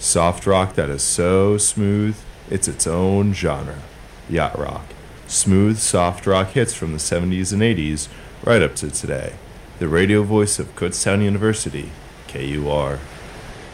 Soft rock that is so smooth, it's its own genre. Yacht rock. Smooth, soft rock hits from the 70s and 80s, right up to today. The radio voice of Kutztown University, KUR.